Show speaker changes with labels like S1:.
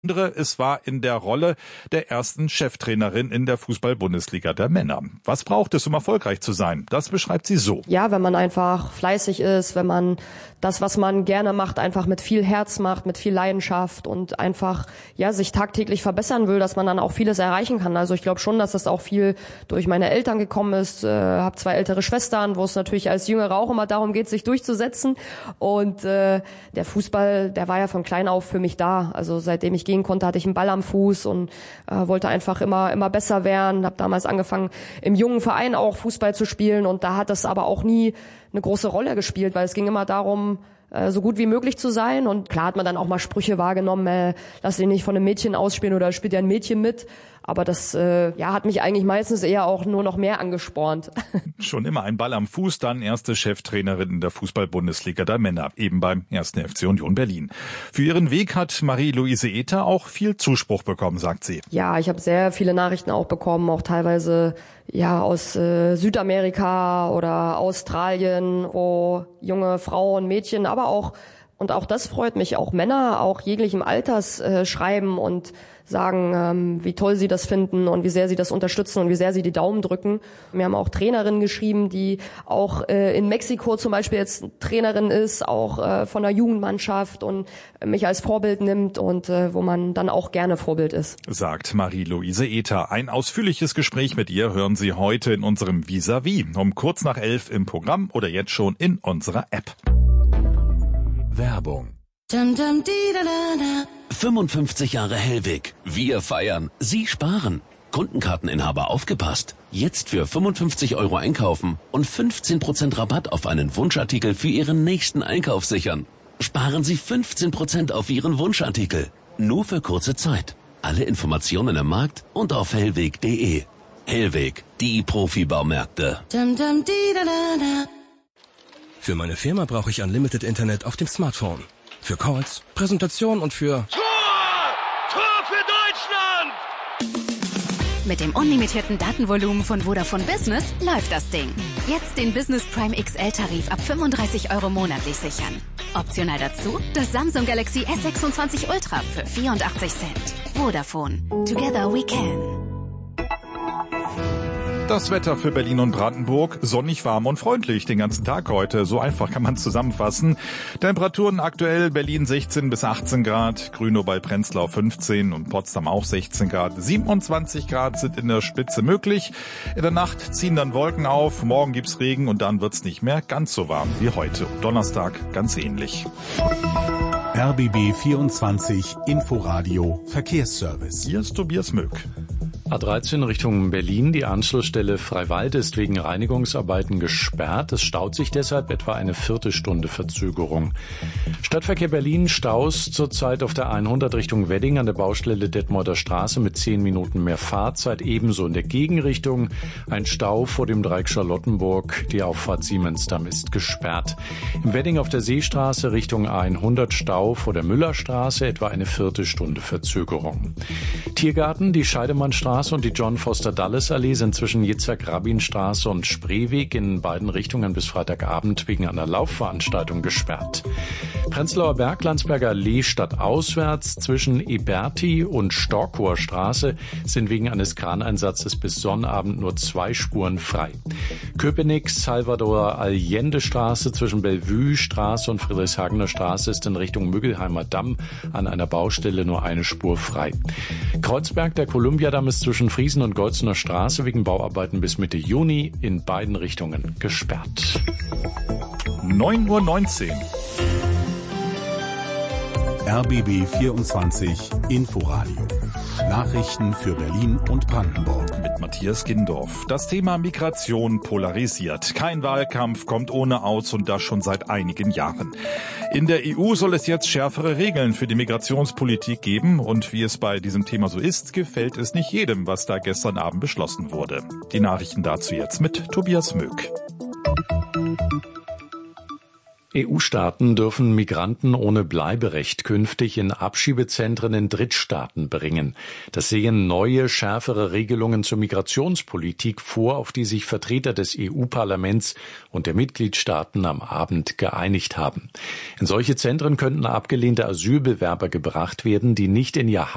S1: Es war in der Rolle der ersten Cheftrainerin in der Fußball-Bundesliga der Männer. Was braucht es, um erfolgreich zu sein? Das beschreibt sie so.
S2: Ja, wenn man einfach fleißig ist, wenn man das, was man gerne macht, einfach mit viel Herz macht, mit viel Leidenschaft und einfach sich tagtäglich verbessern will, dass man dann auch vieles erreichen kann. Also ich glaube schon, dass das auch viel durch meine Eltern gekommen ist. Habe 2 ältere Schwestern, wo es natürlich als Jüngere auch immer darum geht, sich durchzusetzen. Und der Fußball, der war ja von klein auf für mich da. Also seitdem ich gehen konnte, hatte ich einen Ball am Fuß und wollte einfach immer besser werden. Habe damals angefangen, im jungen Verein auch Fußball zu spielen und da hat das aber auch nie eine große Rolle gespielt, weil es ging immer darum, so gut wie möglich zu sein. Und klar hat man dann auch mal Sprüche wahrgenommen, lass dich nicht von einem Mädchen ausspielen oder spielt ja ein Mädchen mit. Aber das hat mich eigentlich meistens eher auch nur noch mehr angespornt.
S1: Schon immer ein Ball am Fuß, dann erste Cheftrainerin in der Fußball-Bundesliga der Männer, eben beim 1. FC Union Berlin. Für ihren Weg hat Marie-Louise Ether auch viel Zuspruch bekommen, sagt sie.
S2: Ja, ich habe sehr viele Nachrichten auch bekommen, auch teilweise aus Südamerika oder Australien, wo junge Frauen, Mädchen, aber auch, und auch das freut mich, auch Männer, auch jeglichem Alters schreiben und sagen, wie toll sie das finden und wie sehr sie das unterstützen und wie sehr sie die Daumen drücken. Wir haben auch Trainerinnen geschrieben, die auch in Mexiko zum Beispiel jetzt Trainerin ist, auch von der Jugendmannschaft und mich als Vorbild nimmt und wo man dann auch gerne Vorbild ist.
S1: Sagt Marie-Louise Ether. Ein ausführliches Gespräch mit ihr hören Sie heute in unserem Vis-à-vis um kurz nach 11 im Programm oder jetzt schon in unserer App.
S3: Werbung. 55 Jahre Hellweg. Wir feiern. Sie sparen. Kundenkarteninhaber aufgepasst. Jetzt für 55 € einkaufen und 15% Rabatt auf einen Wunschartikel für Ihren nächsten Einkauf sichern. Sparen Sie 15% auf Ihren Wunschartikel. Nur für kurze Zeit. Alle Informationen im Markt und auf hellweg.de. Hellweg, die Profibaumärkte.
S4: Für meine Firma brauche ich Unlimited Internet auf dem Smartphone. Für Calls, Präsentation und für...
S5: Tor für Deutschland!
S6: Mit dem unlimitierten Datenvolumen von Vodafone Business läuft das Ding. Jetzt den Business Prime XL-Tarif ab 35 € monatlich sichern. Optional dazu das Samsung Galaxy S26 Ultra für 84 Cent. Vodafone. Together we can.
S1: Das Wetter für Berlin und Brandenburg, sonnig, warm und freundlich den ganzen Tag heute. So einfach kann man es zusammenfassen. Temperaturen aktuell Berlin 16 bis 18 Grad, Grünow bei Prenzlau 15 und Potsdam auch 16 Grad. 27 Grad sind in der Spitze möglich. In der Nacht ziehen dann Wolken auf, morgen gibt's Regen und dann wird's nicht mehr ganz so warm wie heute. Donnerstag ganz ähnlich.
S7: RBB 24 Inforadio Verkehrsservice.
S1: Hier ist Tobias Möck.
S8: A13 Richtung Berlin. Die Anschlussstelle Freiwald ist wegen Reinigungsarbeiten gesperrt. Es staut sich deshalb etwa eine Viertelstunde Verzögerung. Stadtverkehr Berlin, Staus zurzeit auf der 100 Richtung Wedding an der Baustelle Detmolder Straße mit 10 Minuten mehr Fahrzeit. Ebenso in der Gegenrichtung ein Stau vor dem Dreieck Charlottenburg. Die Auffahrt Siemensdamm ist gesperrt. Im Wedding auf der Seestraße Richtung A100 Stau vor der Müllerstraße, etwa eine Viertelstunde Verzögerung. Tiergarten, die Scheidemannstraße und die John Foster Dulles Allee sind zwischen Yitzhak-Rabin-Straße und Spreeweg in beiden Richtungen bis Freitagabend wegen einer Laufveranstaltung gesperrt. Prenzlauer Berg, Landsberger Allee stadtauswärts zwischen Eberti und Storkower Straße sind wegen eines Kraneinsatzes bis Sonnabend nur 2 Spuren frei. Köpenick, Salvador Allende Straße zwischen Bellevue Straße und Friedrichshagener Straße ist in Richtung Müggelheimer Damm an einer Baustelle nur eine Spur frei. Kreuzberg, der Kolumbiadamm ist zwischen Friesen und Golzener Straße wegen Bauarbeiten bis Mitte Juni in beiden Richtungen gesperrt.
S1: 9:19 Uhr.
S7: RBB 24 Inforadio. Nachrichten für Berlin und Brandenburg.
S1: Mit Matthias Gindorf. Das Thema Migration polarisiert. Kein Wahlkampf kommt ohne aus und das schon seit einigen Jahren. In der EU soll es jetzt schärfere Regeln für die Migrationspolitik geben. Und wie es bei diesem Thema so ist, gefällt es nicht jedem, was da gestern Abend beschlossen wurde. Die Nachrichten dazu jetzt mit Tobias Möck.
S8: EU-Staaten dürfen Migranten ohne Bleiberecht künftig in Abschiebezentren in Drittstaaten bringen. Das sehen neue, schärfere Regelungen zur Migrationspolitik vor, auf die sich Vertreter des EU-Parlaments und der Mitgliedstaaten am Abend geeinigt haben. In solche Zentren könnten abgelehnte Asylbewerber gebracht werden, die nicht in ihr